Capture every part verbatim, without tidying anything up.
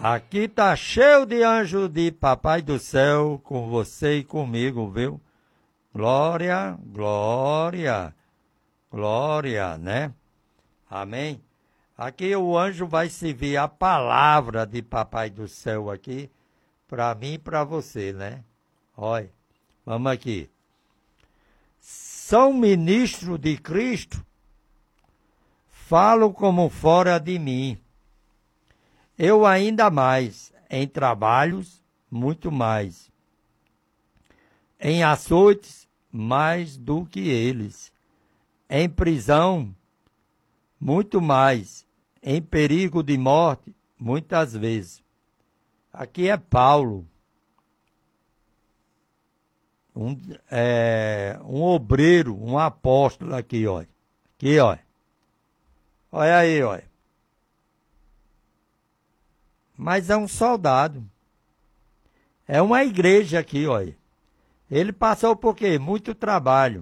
Aqui tá cheio de anjos de Papai do Céu com você e comigo, viu? Glória, glória, glória, né? Amém? Aqui o anjo vai servir a palavra de Papai do Céu aqui, para mim e para você, né? Olha, vamos aqui. São ministro de Cristo, falo como fora de mim. Eu ainda mais, em trabalhos, muito mais. Em açoites, mais do que eles. Em prisão, muito mais. Em perigo de morte, muitas vezes. Aqui é Paulo, um, é, um obreiro, um apóstolo aqui, olha. Aqui, olha. Olha aí, olha. Mas é um soldado. É uma igreja aqui, olha. Ele passou por quê? Muito trabalho.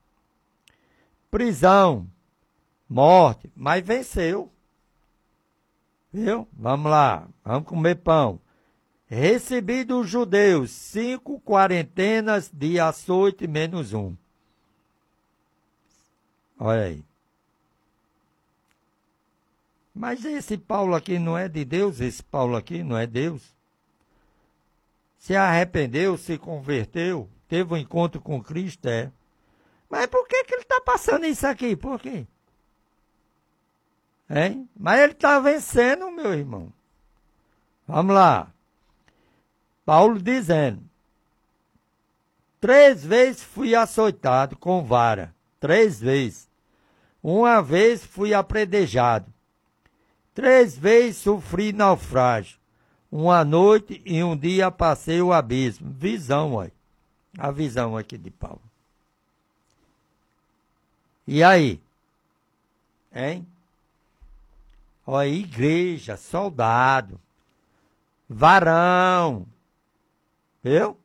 Prisão, morte, mas venceu. Viu? Vamos lá, vamos comer pão. Recebi dos judeus cinco quarentenas de açoite menos um. Olha aí. Mas esse Paulo aqui não é de Deus? Esse Paulo aqui não é Deus? Se arrependeu, se converteu, teve um encontro com Cristo, é. Mas por que, que ele está passando isso aqui? Por quê? Hein? Mas ele está vencendo, meu irmão. Vamos lá. Paulo dizendo. Três vezes fui açoitado com vara. Três vezes. Uma vez fui apredejado. Três vezes sofri naufrágio. Uma noite e um dia passei o abismo. Visão, olha. A visão aqui de Paulo. E aí? Hein? Olha, igreja, soldado, varão. Viu?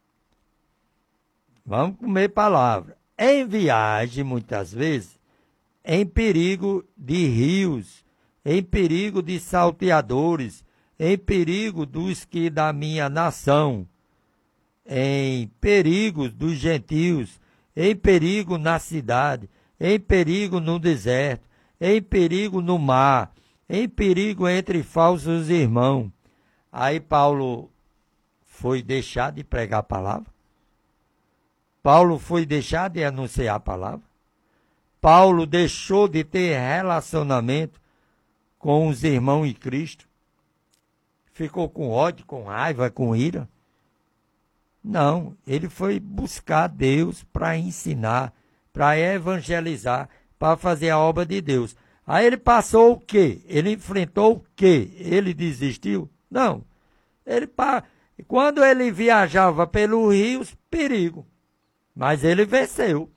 Vamos comer palavra. Em viagem, muitas vezes, em perigo de rios, em perigo de salteadores, em perigo dos que da minha nação, em perigo dos gentios, em perigo na cidade, em perigo no deserto, em perigo no mar, em perigo entre falsos irmãos. Aí Paulo foi deixar de pregar a palavra. Paulo foi deixar de anunciar a palavra. Paulo deixou de ter relacionamento com os irmãos em Cristo. Ficou com ódio, com raiva, com ira. Não, ele foi buscar Deus para ensinar, para evangelizar, para fazer a obra de Deus. Aí ele passou o quê? Ele enfrentou o quê? Ele desistiu? Não. Ele, quando ele viajava pelos rios, perigo. Mas ele venceu.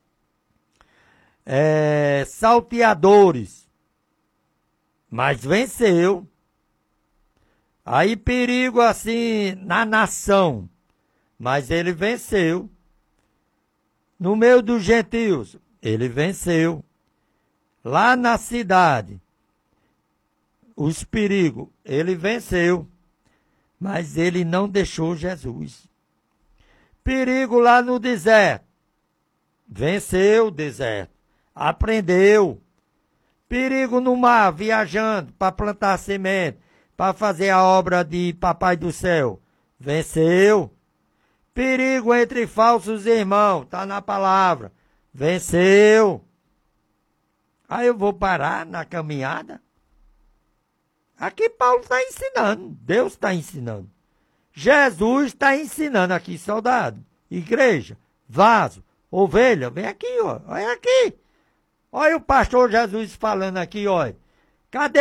É, salteadores. Mas venceu. Aí perigo assim na nação. Mas ele venceu. No meio dos gentios, ele venceu. Lá na cidade, os perigos, ele venceu. Mas ele não deixou Jesus. Perigo lá no deserto. Venceu o deserto. Aprendeu. Perigo no mar, viajando para plantar semente, para fazer a obra de Papai do Céu. Venceu. Perigo entre falsos irmãos, está na palavra. Venceu. Aí eu vou parar na caminhada. Aqui Paulo está ensinando, Deus está ensinando. Jesus está ensinando aqui, soldado, igreja, vaso, ovelha, vem aqui, ó, olha aqui. Olha o pastor Jesus falando aqui, olha. Cadê